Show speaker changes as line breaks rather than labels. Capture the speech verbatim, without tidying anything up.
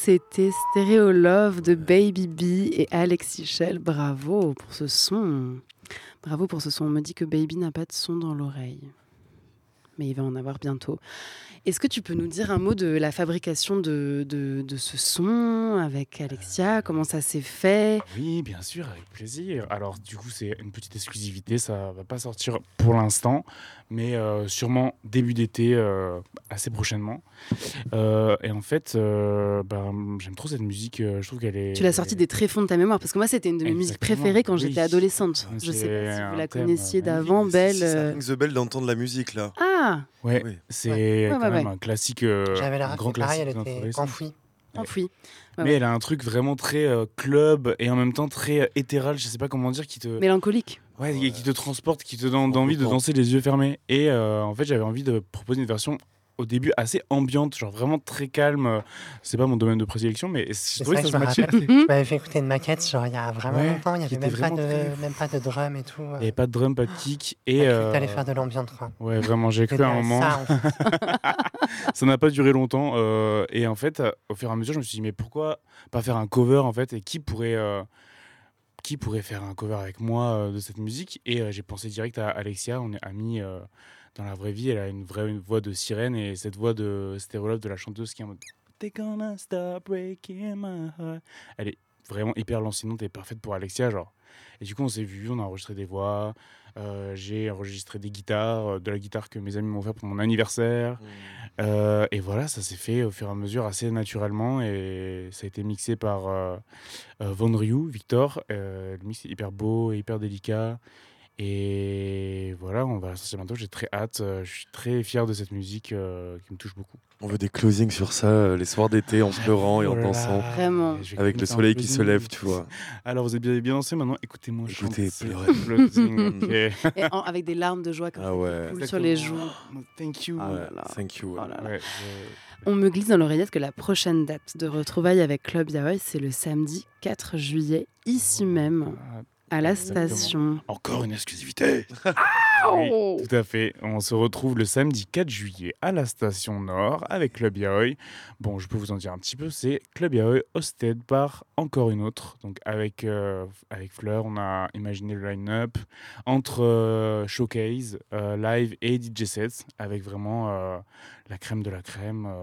C'était Stereo Love de Baby B et Alexis Chelle. Bravo pour ce son. Bravo pour ce son. On me dit que Baby n'a pas de son dans l'oreille. Mais il va en avoir bientôt. Est-ce que tu peux nous dire un mot de la fabrication de, de, de ce son avec Alexia ? Comment ça s'est fait ?
Oui, bien sûr, avec plaisir. Alors, du coup, c'est une petite exclusivité. Ça va pas sortir pour l'instant, mais euh, sûrement début d'été, euh, assez prochainement. Euh, et en fait, euh, bah, j'aime trop cette musique. euh, Je trouve qu'elle est.
Tu l'as sortie des tréfonds de ta mémoire, parce que moi, c'était une de mes musiques
Exactement,
préférées quand
oui.
j'étais adolescente.
C'est
Je sais pas si vous
un
la
thème
connaissiez
magnifique.
d'avant,
Si,
Belle.
si, ça
euh,
ring the bell d'entendre la musique là.
Ah,
Ouais,
Oui.
c'est
Ouais,
quand
ouais,
même
ouais.
un classique, euh,
J'avais la
un grand
rappelé pareil,
classique
elle
de notre
était
adolescence.
enfouie.
enfoui. Ouais,
Mais
ouais.
elle a un truc vraiment très euh, club et en même temps très euh, éthéral, je sais pas comment dire, qui te,
Mélancolique.
ouais,
Ouais.
qui te transporte, qui te donne
Trop
envie de
content.
danser les yeux fermés. Et euh, en fait, j'avais envie de proposer une version au début assez ambiante, genre vraiment très calme. C'est pas mon domaine de prédilection, mais je
C'est
trouvais
ça
que
que
ça
je
se
me
matchait.
rappelle.
Il
Je m'avais fait écouter une maquette, genre il y a vraiment
Ouais,
longtemps, il n'y
qui
avait
était
même pas,
vraiment très
de,
fou.
même pas de drum et tout.
n'y
euh.
avait pas de drum, pas de kick.
J'ai
Et
cru que
euh,
t'allais faire de l'ambiance, quoi.
ouais, vraiment, j'ai cru
C'était
à un moment.
ça, en fait.
Ça n'a pas duré longtemps. euh, et en fait, euh, au fur et à mesure, je me suis dit, mais pourquoi pas faire un cover en fait. Et qui pourrait, euh, qui pourrait faire un cover avec moi euh, de cette musique. Et euh, j'ai pensé direct à Alexia, on est amis euh, dans la vraie vie. Elle a une vraie une voix de sirène et cette voix de Stereo Love de la chanteuse qui est en mode They're gonna stop breaking my heart. Elle est vraiment hyper lancinante et parfaite pour Alexia, genre. Et du coup, on s'est vu, on a enregistré des voix. euh, j'ai enregistré des guitares, euh, de la guitare que mes amis m'ont offert pour mon anniversaire.
Mmh.
Euh, et voilà, ça s'est fait au fur et à mesure assez naturellement et ça a été mixé par euh, euh, Von Ryu, Victor. Euh, le mix est hyper beau et hyper délicat. Et voilà, on va la sortir bientôt. J'ai très hâte. euh, Je suis très fier de cette musique euh, qui me touche beaucoup.
On veut des closings sur ça, euh, les soirs d'été en pleurant et en
Oh là
dansant.
là,
Vraiment.
je vais
Avec
quand
le
même faire un
soleil qui se
closing.
lève, tu vois.
Alors, vous avez bien, bien dansé, maintenant écoutez-moi
Écoutez,
chanter.
pleurez.
Closing, ok.
Et en- avec des larmes de joie comme
Ah
ça
ouais.
qui coulent sur les joues.
Exactement. Thank you.
Ah
Oh
ouais,
là là.
thank you. ouais.
Oh là là.
Ouais, je-
On me glisse dans l'oreillette que la prochaine date de retrouvailles avec Club Yaoi, c'est le samedi quatre juillet, ici même,
Ah,
à la
exactement.
station.
Encore une exclusivité.
Oh
Oui, tout à fait. On se retrouve le samedi quatre juillet à la station Nord avec Club Yaoi. Bon, je peux vous en dire un petit peu. C'est Club Yaoi hosted par encore une autre. Donc avec, euh, avec Fleur, on a imaginé le line-up entre euh, showcase, euh, live et D J sets avec vraiment euh, la crème de la crème. euh,